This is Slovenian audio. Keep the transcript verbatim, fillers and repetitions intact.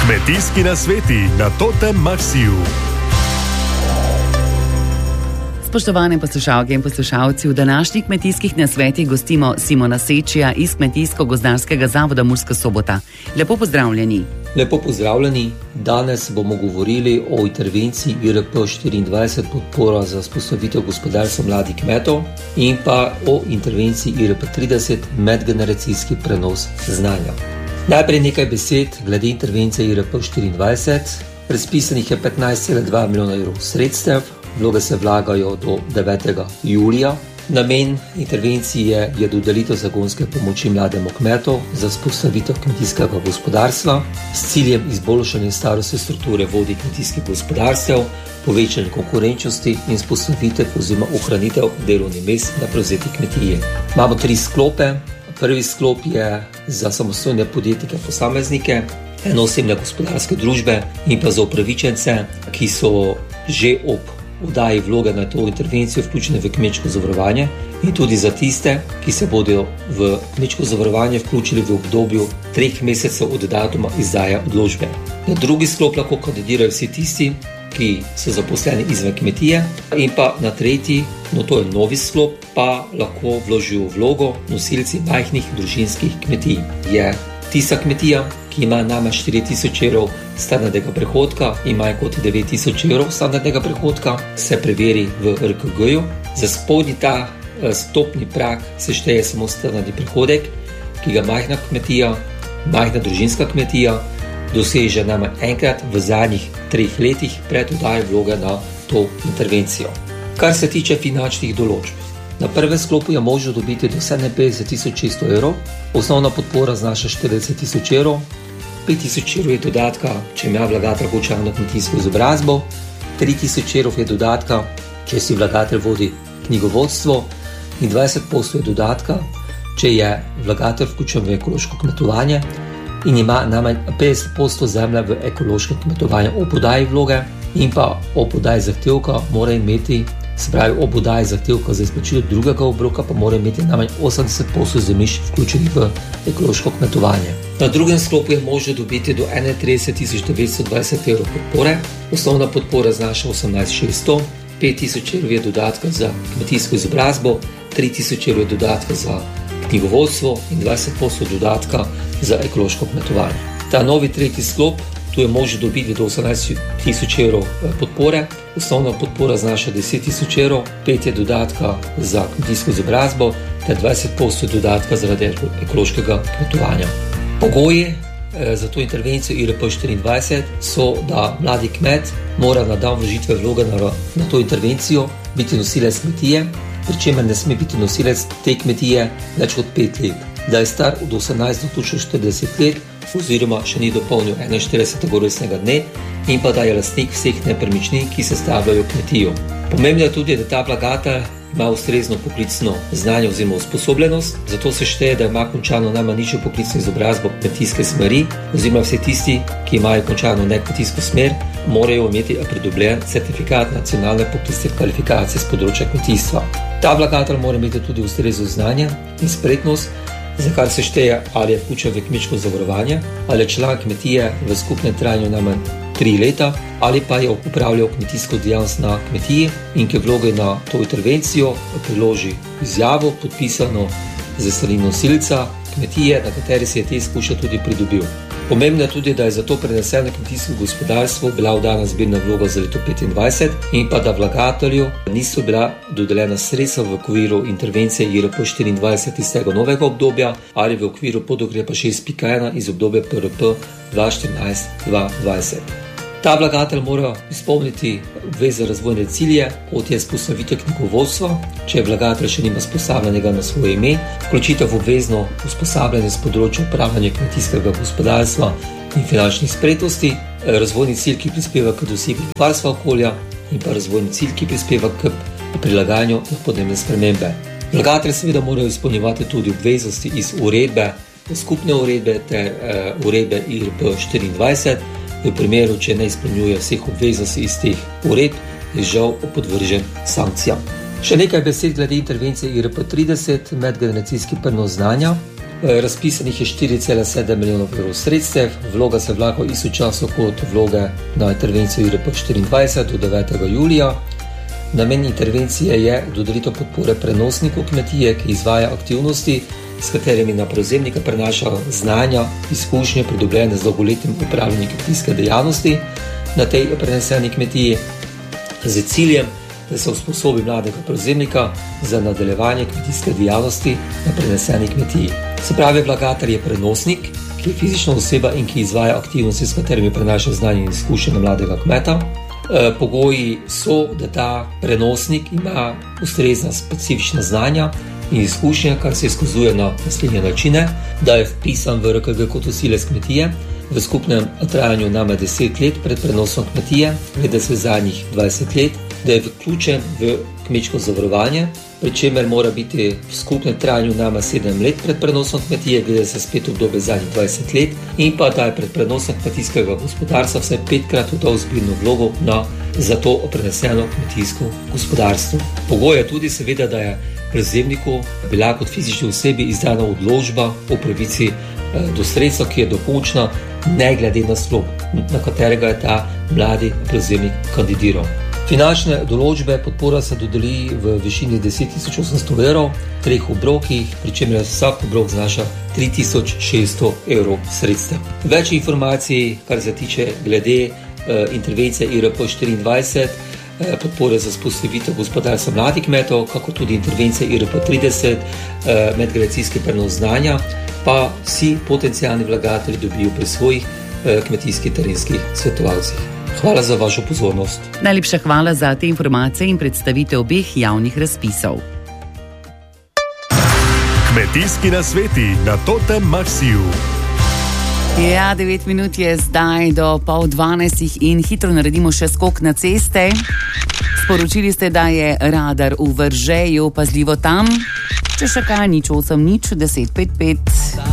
Kmetijski nasveti na Totem Maxiju. Spoštovane poslušalke in poslušalci, v današnjih kmetijskih nasvetih gostimo Simona Sečija iz Kmetijsko-gozdarskega zavoda Murska Sobota. Lepo pozdravljeni. Lepo pozdravljeni. Danes bomo govorili o intervenciji I R P štiriindvajset podpora za vzpostavitev gospodarstva mladih kmetov in pa o intervenciji I R P trideset medgeneracijski prenos znanja. Najprej nekaj besed glede intervencije I R P štiriindvajset. Razpisanih je petnajst cela dva milijona evrov sredstev. Vloge se vlagajo do devetega julija. Namen intervencije je dodelitev zagonske pomoči mlademu kmetu za vzpostavitev kmetijskega gospodarstva s ciljem izboljšanja starostne strukture vodij kmetijskih gospodarstev, povečanje konkurenčnosti in vzpostavitev oziroma ohranitev delovnih mest na prevzeti kmetiji. Imamo tri sklope. Prvi sklop je za samostojne podjetnike posameznike, enoosebne gospodarske družbe in pa za upravičence, ki so že ob vdaji vloge na to intervencijo vključene v kmečko zavarovanje, in tudi za tiste, ki se bodo v kmečko zavarovanje vključili v obdobju treh mesecev od datuma izdaje odločbe. Na drugi sklop lahko kandidirajo vsi tisti, ki so zaposleni izven kmetije, in pa na tretji, no to je novi sklop, pa lahko vložijo vlogo nosilci majhnih družinskih kmetij. Je tista kmetija, ki ima najmanj štiri tisoč evrov standardnega prihodka in manj kot devet tisoč evrov standardnega prihodka, se preveri v R K G-ju. Za spodnji ta stopni prag se šteje samo standardni prihodek, ki ga majhna kmetija, majhna družinska kmetija doseže najmanj enkrat v zadnjih treh letih pred oddajo vloge na to intervencijo. Kar se tiče finančnih določb. Na prvem sklopu je možno dobiti do sedeminpetdeset tisoč šeststo evrov, osnovna podpora znaša štirideset tisoč evrov, pet tisoč evrov je dodatka, če ima vlagatelj končano kmetijsko izobrazbo, tri tisoč evrov je dodatka, če si vlagatelj vodi knjigovodstvo, in dvajset odstotkov je dodatka, če je vlagatelj vključen v ekološko kmetovanje in ima najmanj petdeset odstotkov zemlje v ekološkem kmetovanju ob podaji vloge, in pa ob podaji zahtevka mora imeti, se pravi ob podaji zahtevka za izplačilo drugega obroka, pa mora imeti najmanj osemdeset odstotkov zemljišč vključenih v ekološko kmetovanje. Na drugem sklopu je možno dobiti do enaintrideset tisoč devetsto dvajset evrov podpore. Osnovna podpora znaša osemnajst tisoč šeststo, pet tisoč evrov je dodatka za kmetijsko izobrazbo, tri tisoč evrov je dodatka za knjigovodstvo in dvajset odstotkov dodatka za ekološko kmetovanje. Ta novi tretji sklop, tu je možno dobiti do osemnajst tisoč evrov podpore. Osnovna podpora znaša deset tisoč evrov, pet je dodatka za kmetijsko izobrazbo ter dvajset odstotkov dodatka zaradi ekološkega kmetovanja. Pogoji za to intervencijo I R P štiriindvajset so, da mladi kmet mora na dan vložitve vloge na, na to intervencijo biti nosilec kmetije, pri čemer ne sme biti nosilec te kmetije več kot pet let, da je star od osemnajst do točno štirideset let oziroma še ni dopolnil enainštiridesetega rojstnega dne in pa da je lastnik vseh nepremičnin, ki sestavljajo kmetijo. Pomembno je tudi, da ta vlagatelj ima ustrezno poklicno znanje oziroma usposobljenost, zato se šteje, da ima končano najmanj nižjo poklicno izobrazbo kmetijske smeri, oziroma vsi tisti, ki imajo končano nekmetijsko smer, morajo imeti pridobljen certifikat nacionalne poklicne kvalifikacije z področja kmetijstva. Ta vlagatelj mora imeti tudi ustrezno znanje in spretnost, za kar se šteje, ali je vključen v kmečko zavarovanje, ali je član kmetije v skupnem trajanju najmanj tri leta, ali pa je upravljal kmetijsko dejavnost na kmetiji in ki vloge na to intervencijo priloži izjavo, podpisano z strani nosilca kmetije, na kateri se je te izkušnje tudi pridobil. Pomembno je tudi, da je za to preneseno kmetijsko gospodarstvo bila vdana zbirna vloga za leto petindvajset in pa da vlagatelju niso bila dodeljena sredstva v okviru intervencije I R P štiriindvajset iz tega novega obdobja ali v okviru podukrepa šest pika ena iz obdobja P R P dva tisoč štirinajst do dva tisoč dvajset. Ta vlagatelj mora izpolniti obvezne razvojne cilje, kot je vzpostavitev knjigovodstva, če vlagatelj še nima usposabljenega na svoje ime, vključitev v obvezno usposabljanje z področja upravljanja kmetijskega gospodarstva in finančnih spretnosti, razvojni cilj, ki prispeva k dosegi varstva okolja, in pa razvojni cilj, ki prispeva k prilagajanju na podnebne spremembe. Vlagatelj seveda morajo izpolnjevati tudi obveznosti iz uredbe, skupne uredbe ter uh, uredbe I R P štiriindvajset. V primeru, če ne izpolnjuje vseh obveznosti iz teh uredb, je žal podvržen sankcijam. Še nekaj besed glede intervencije I R P trideset, medgeneracijski prenos znanja. Razpisanih je štiri cela sedem milijonov evrov sredstev, vloga se vlaga istočasno kot vloge na intervencijo I R P štiriindvajset do devetega julija. Namen intervencije je dodelitev podpore prenosniku kmetije, ki izvaja aktivnosti, s katerimi na prevzemnika prenaša znanja, izkušnje pridobljene z dolgoletnim upravljanjem kmetijske dejavnosti na tej preneseni kmetiji, z ciljem, da se usposobi mladega prevzemnika za nadaljevanje kmetijske dejavnosti na preneseni kmetiji. Se pravi, vlagatelj je prenosnik, ki je fizična oseba in ki izvaja aktivnosti, s katerimi prenaša znanje in izkušnje mladega kmeta. E, pogoji so, da ta prenosnik ima ustrezna specifična znanja in izkušnje, kar se izkazuje na naslednje načine, da je vpisan v R K G kot nosilec kmetije v skupnem trajanju najmanj deset let pred prenosom kmetije, glede se zadnjih dvajset let, da je vključen v kmečko zavarovanje, pri čemer mora biti v skupnem trajanju najmanj sedem let pred prenosom kmetije, glede se spet obdobje zadnjih dvajset let, in pa da je pred prenosom kmetijskega gospodarstva vsaj petkrat oddal zbirno vlogo na za to preneseno kmetijsko gospodarstvo. Pogoj je tudi seveda, da je prevzemniku bila kot fizični osebi izdana odločba o pravici do sredstva, ki je dokončna, ne glede na sklop, na katerega je ta mladi prevzemnik kandidiral. Finančne določbe podpora se dodeli v višini deset tisoč osemsto evrov, v treh obrokih, pri čemer vsak obrok znaša tri tisoč šeststo evrov sredstev. Več informacij, kar se tiče glede uh, intervencije I R P štiriindvajset, uh, podpore za vzpostavitev gospodarstva mladih kmetov, kako tudi intervencije I R P trideset, uh, medgeneracijski prenos znanja, pa vsi potencijalni vlagatelji dobijo pri svojih uh, kmetijskih terenskih svetovalcih. Hvala za vašo pozornost. Najlepša hvala za te informacije in predstavitev obeh javnih razpisov. Kmetijski nasveti na Totem Maxiju. Ja, devet minut je zdaj do pol dvanajstih in hitro naredimo še skok na ceste. Sporočili ste, da je radar v Veržeju, pazljivo tam. Če še kaj, nič osem, nič deset pet pet.